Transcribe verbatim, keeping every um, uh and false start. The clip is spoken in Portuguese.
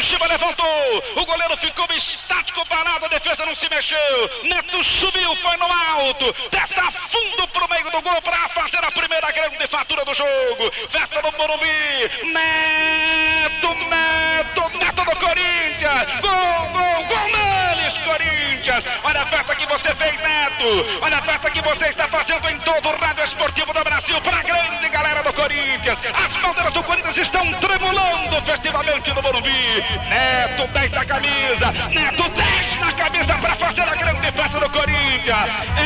Chiba levantou. O goleiro ficou estático, parado. A defesa não se mexeu. Neto subiu, foi no alto. Testa fundo pro meio do gol para fazer a primeira grande fatura do jogo. Festa no Morumbi. Neto, Neto, Neto do Corinthians. Gol, gol, gol neles, Corinthians. Olha a festa que você fez, Neto. Olha a festa que você está fazendo em todo o rádio esportivo do Brasil para a grande galera do Corinthians. As bandeiras do Corinthians estão tremulando festivamente no Morumbi. Neto, dez na camisa. Neto, dez na camisa para fazer a grande festa do Corinthians.